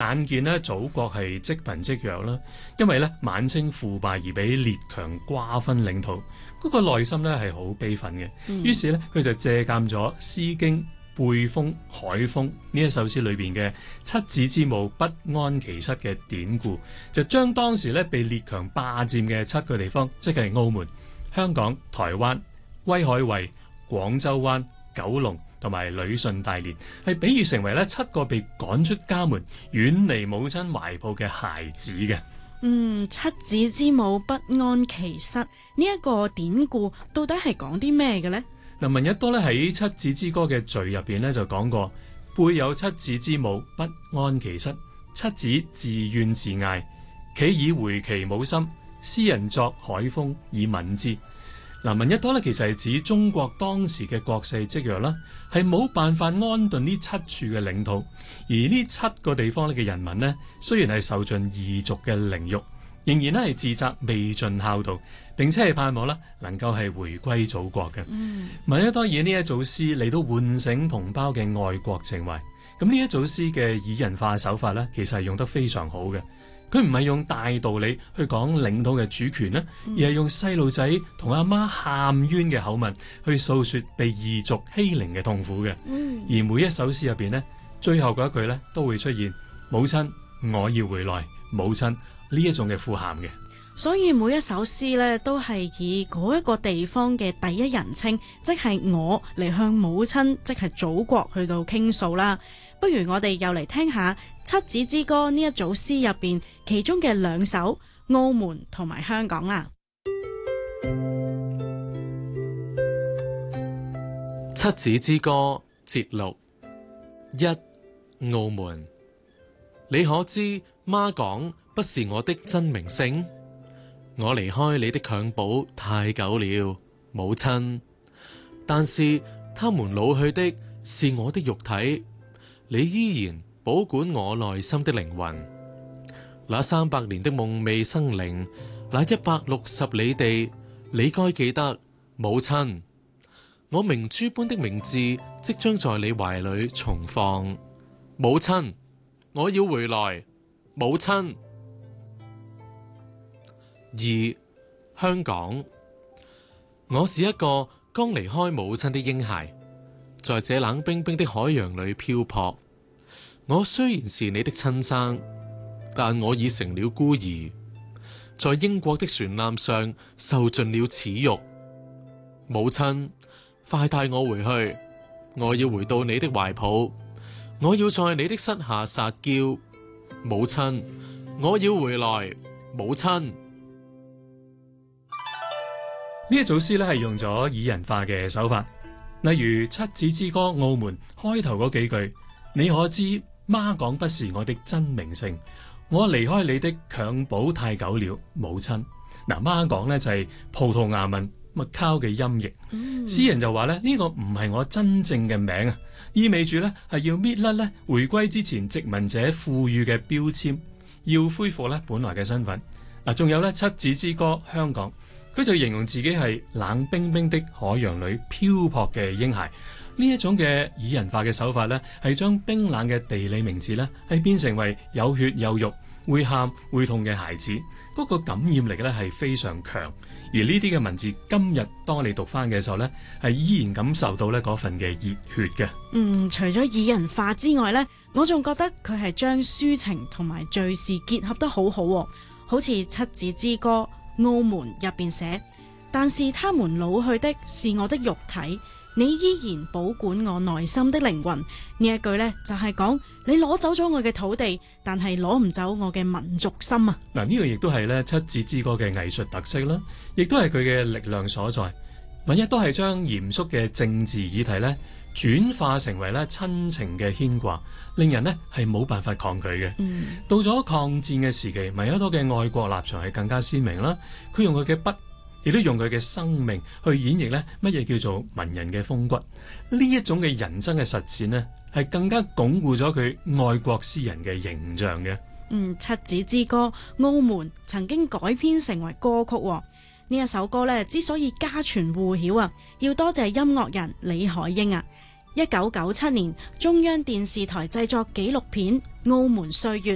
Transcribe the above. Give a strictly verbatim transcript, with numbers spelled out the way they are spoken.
眼見咧祖國係積貧積弱啦，因為咧晚清腐敗而俾列強瓜分領土，嗰、那個內心咧係好悲憤嘅。嗯、於是咧佢就借鑑咗《詩經》背風海風呢一首詩裏邊嘅七子之母不安其室嘅典故，就將當時咧被列強霸佔嘅七個地方，即係澳門、香港、台灣、威海衛、廣州灣、九龍同埋旅順大連，係比喻成為咧七個被趕出家門、遠離母親懷抱嘅孩子嘅。 嗯，七子之母不安其室呢一個典故到底係講啲咩嘅呢？ 嗱，聞一多咧喺七子之歌嘅序入邊咧就講過，背有七子之母不安其室，七子自怨自艾，豈以回其母心？詩人作海風以憫之。嗱，聞一多咧其實係指中國當時嘅國勢積弱啦，係冇辦法安頓呢七處嘅領土，而呢七個地方咧嘅人民呢，雖然係受盡異族嘅凌辱，仍然咧係自責未盡孝道，並且係盼望啦能夠係回歸祖國嘅。嗯，聞一多以呢一組詩嚟到喚醒同胞嘅愛國情懷。咁呢一組詩嘅擬人化手法呢，其實係用得非常好嘅。佢唔係用大道理去講領土嘅主權呢，而係用細路仔同阿媽喊冤嘅口吻去訴說被異族欺凌嘅痛苦嘅。嗯、而每一首詩入邊呢，最後嗰一句呢，都會出現母親我要回來，母親呢一種嘅呼喊嘅。 所以每一首詩呢，都係以嗰一個地方嘅第一人稱，即係我嚟向母親，即係祖國去到傾訴啦。不如我哋又嚟聽下七子之歌呢一組詩入邊其中嘅兩首澳門同埋香港啦。 七子之歌節錄一，澳門。你可知媽港不是我的真名姓？我離開你的襁褓太久了，母親。但是他們老去的是我的肉體，你依然保管我內心的靈魂。那三百年的夢未生靈，那一百六十里地，你該記得，母親。我明珠般的名字即將在你懷裏重放，母親。我要回來，母親。二，香港。我是一個剛離開母親的嬰孩，在這冷冰冰的海洋裏漂泊。我雖然是你的親生，但我已成了孤兒，在英國的船艦上受盡了恥辱。母親，快帶我回去，我要回到你的懷抱，我要在你的膝下撒嬌。母親，我要回來，母親。 呢一組詩咧係用咗擬人化嘅手法，例如《七子之歌》澳門開頭嗰幾句，你可知媽港不是我的真名姓，我離開你的襁褓太久了，母親。嗱，媽港呢就係葡萄牙文麥考嘅音譯，嗯、詩人就話咧呢、這個唔係我真正嘅名啊，意味住咧係要搣甩咧回歸之前殖民者賦予嘅標籤，要恢復咧本來嘅身份。嗱，仲有咧《七子之歌》香港。佢就形容自己係冷冰冰的海洋裏漂泊嘅嬰孩，呢一種嘅擬人化嘅手法呢，係將冰冷嘅地理名字呢，係變成為有血有肉、會喊會痛嘅孩子，嗰個感染力呢，係非常強。而呢啲嘅文字今日當你讀翻嘅時候呢，係依然感受到呢嗰份嘅熱血嘅。嗯， 除咗擬人化之外呢，我仲覺得佢係將抒情同埋敘事結合得好好，好似《七子之歌》澳門入邊寫，但是他們老去的是我的肉體，你依然保管我內心的靈魂。呢一句呢，就係、是、講你攞走咗我嘅土地，但係攞唔走我嘅民族心啊！ 嗱，呢個亦都係咧七子之歌嘅藝術特色啦，亦都係佢嘅力量所在。萬一都係將嚴肅嘅政治議題呢，轉化成為咧親情嘅牽掛，令人呢係冇辦法抗拒嘅。嗯、到咗抗戰嘅時期，聞一多嘅愛國立場係更加鮮明啦。佢用佢嘅筆，亦都用佢嘅生命去演繹咧乜嘢叫做文人嘅風骨。呢一種嘅人生嘅實踐呢，係更加鞏固咗佢愛國詩人嘅形象嘅。 嗯，《七子之歌》澳門曾經改編成為歌曲、哦。呢一首歌咧，之所以家傳戶曉啊，要多謝音樂人李海英啊。一九九七年，中央電視台製作紀錄片《澳門歲月》。